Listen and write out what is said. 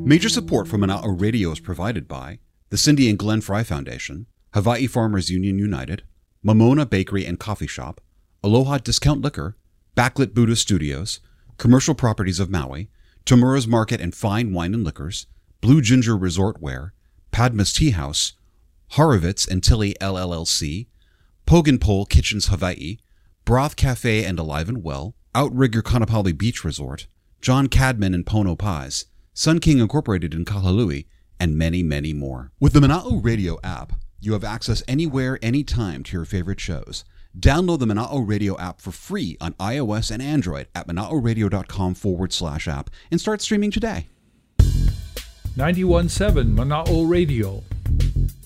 Major support for Mana'o Radio is provided by the Cindy and Glenn Fry Foundation, Hawaii Farmers Union United, Momona Bakery and Coffee Shop, Aloha Discount Liquor, Backlit Buddha Studios, Commercial Properties of Maui, Tamura's Market and Fine Wine and Liquors, Blue Ginger Resort Wear, Padma's Tea House, Horovitz and Tilly LLC, Pogan Pole Kitchens Hawaii, Broth Cafe and Alive and Well, Outrigger Kaanapali Beach Resort, John Cadman and Pono Pies, Sun King Incorporated in Kahului, and many, many more. With the Mana'o Radio app, you have access anywhere, anytime to your favorite shows. Download the Mana'o Radio app for free on iOS and Android at mana'oradio.com/app and start streaming today. 91.7 Mana'o Radio,